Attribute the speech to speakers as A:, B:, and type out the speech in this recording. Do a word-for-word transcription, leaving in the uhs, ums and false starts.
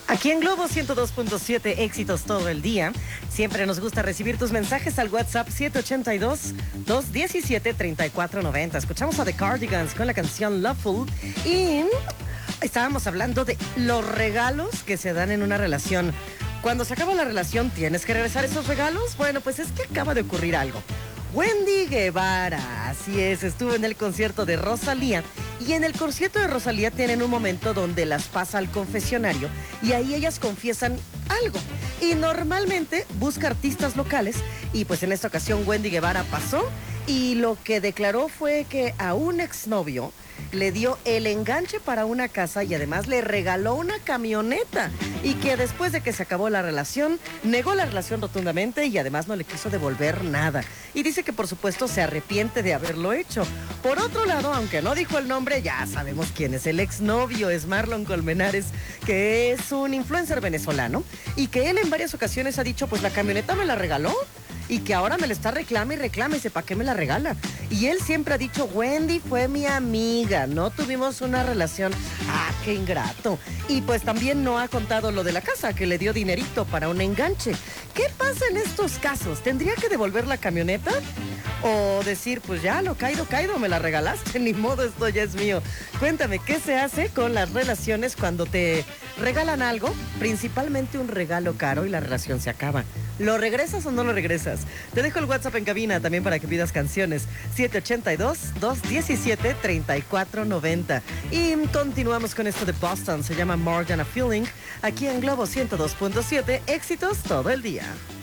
A: Aquí en Globo ciento dos punto siete, éxitos todo el día. Siempre nos gusta recibir tus mensajes al WhatsApp siete ocho dos, dos uno siete, tres cuatro nueve cero. Escuchamos a The Cardigans con la canción Loveful y estábamos hablando de los regalos que se dan en una relación. Cuando se acaba la relación, ¿tienes que regresar esos regalos? Bueno, pues es que acaba de ocurrir algo. Wendy Guevara, así es, estuvo en el concierto de Rosalía y en el concierto de Rosalía tienen un momento donde las pasa al confesionario y ahí ellas confiesan algo y normalmente busca artistas locales y pues en esta ocasión Wendy Guevara pasó y lo que declaró fue que a un exnovio le dio el enganche para una casa y además le regaló una camioneta y que después de que se acabó la relación, negó la relación rotundamente y además no le quiso devolver nada. Y dice que por supuesto se arrepiente de haberlo hecho. Por otro lado, aunque no dijo el nombre, ya sabemos quién es el exnovio, es Marlon Colmenares, que es un influencer venezolano y que él en varias ocasiones ha dicho, pues la camioneta me la regaló. Y que ahora me la está reclame y reclame, y dice, ¿para qué me la regala? Y él siempre ha dicho, Wendy fue mi amiga, no tuvimos una relación. ¡Ah, qué ingrato! Y pues también no ha contado lo de la casa, que le dio dinerito para un enganche. ¿Qué pasa en estos casos? ¿Tendría que devolver la camioneta? O decir, pues ya, lo caído, caído, me la regalaste, ni modo, esto ya es mío. Cuéntame, ¿qué se hace con las relaciones cuando te regalan algo? Principalmente un regalo caro y la relación se acaba. ¿Lo regresas o no lo regresas? Te dejo el WhatsApp en cabina también para que pidas canciones. siete ocho dos, dos uno siete, tres cuatro nueve cero. Y continuamos con esto de Boston. Se llama More Than a Feeling. Aquí en Globo ciento dos punto siete. Éxitos todo el día.